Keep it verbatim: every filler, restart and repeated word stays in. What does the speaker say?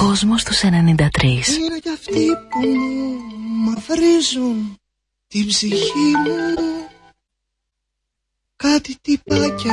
Κόσμος τους ενενήντα τρία. Είναι κι αυτοί που μου μαυρίζουν την ψυχή μου. Κάτι τυπάκια